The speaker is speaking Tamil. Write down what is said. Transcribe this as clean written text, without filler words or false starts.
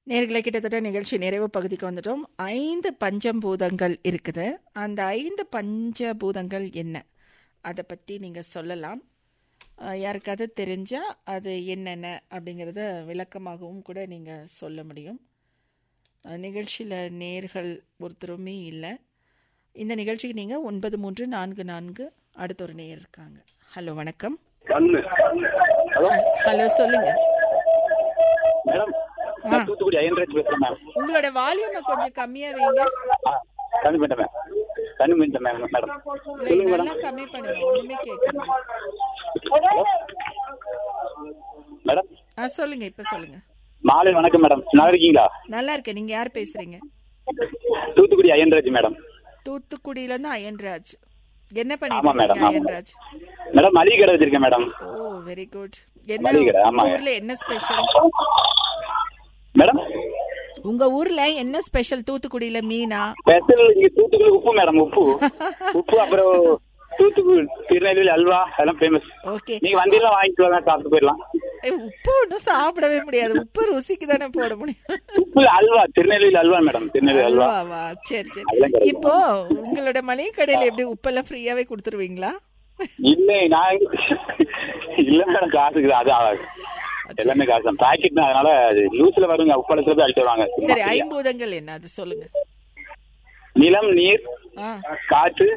நேர்களை கிட்டத்தட்ட நிகழ்ச்சி நிறைவு பகுதிக்கு வந்துட்டோம். 5 பஞ்சபூதங்கள் இருக்குது. அந்த 5 பஞ்சபூதங்கள் என்ன, அதை பற்றி நீங்கள் சொல்லலாம். யாருக்காவது தெரிஞ்சால் அது என்னென்ன அப்படிங்கிறத விளக்கமாகவும் கூட நீங்கள் சொல்ல முடியும். நிகழ்ச்சியில் நேர்கள் ஒருத்தருமே இல்லை. இந்த நிகழ்ச்சிக்கு நீங்கள் 9344 அடுத்த ஒரு நேர் இருக்காங்க. ஹலோ, வணக்கம். ஹலோ, சொல்லுங்க. தூத்துக்குடி அயன்ராஜ் பேசுறேன் மேம். உங்களோட வால்யூமை கொஞ்சம் கம்மியா வைங்க. கம்மி பண்ணிட்டேன் மேடம். நல்லா கம்மி பண்ணுங்க, ஒண்ணுமே கேட்கல மேடம். சொல்லுங்க, இப்ப சொல்லுங்க. மாலை வணக்கம் மேடம். நல்லா இருக்கீங்களா? நல்லா இருக்கேன். நீங்க யார் பேசுறீங்க? தூத்துக்குடி அயன்ராஜ் மேடம். தூத்துக்குடியில இருந்து அயன்ராஜ். என்ன பண்ணிட்டு அயன்ராஜ்? மேடம் மளிகை கடை வச்சிருக்கேன் மேடம். ஓ, வெரி குட். என்ன ஊர்ல என்ன ஸ்பெஷல் மேடம்? உங்க ஊர்ல என்ன ஸ்பெஷல்? தூத்துக்குடியில மீனா ஸ்பெஷல்? இங்க தூத்துக்குடி உப்பு மேடம். உப்பு அப்புறம் தூத்துக்குடி திருநெல்வேலி அல்வா அதெல்லாம் ஃபேமஸ். ஓகே, நீங்க வந்தீங்கன்னா வாங்கிக்கலாம், சாப்பிட்டு போயிடலாம். உப்பு ஒன்றும் சாப்பிடவே முடியாது. உப்பு ருசிக்கு தானே போட முடியும். உப்பு அல்வா, திருநெல்வேலி அல்வா மேடம். திருநெல்வேலி அல்வா. சரி சரி. இப்போ உங்களோட மளிகை கடையில எப்படி உப்பெல்லாம் ஃப்ரீயாவே கொடுத்துருவீங்களா? இல்ல நான் இல்ல மேடம், காசுக்கு அது ஆகாது. எல்லாமே காசு தான். பாக்கெட் அதனால லூஸ்ல வருங்க. உப்பளத்துல போய் அழிச்சு வருவாங்க. சரி, ஐம்பூதங்கள் என்ன அது சொல்லுங்க. நிலம், நீர், காற்று,